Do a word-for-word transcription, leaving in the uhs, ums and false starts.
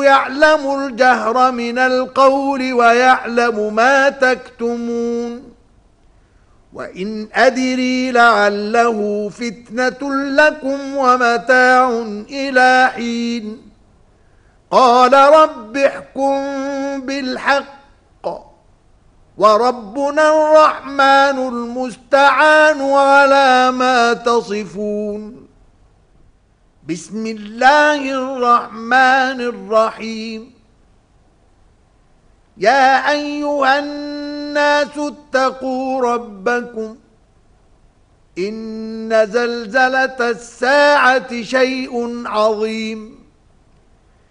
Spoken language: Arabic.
يعلم الجهر من القول ويعلم ما تكتمون وإن أدري لعله فتنة لكم ومتاع إلى حين قال رب احكم بالحق وربنا الرحمن المستعان على ما تصفون بسم الله الرحمن الرحيم يا أيها الناس اتقوا ربكم إن زلزلة الساعة شيء عظيم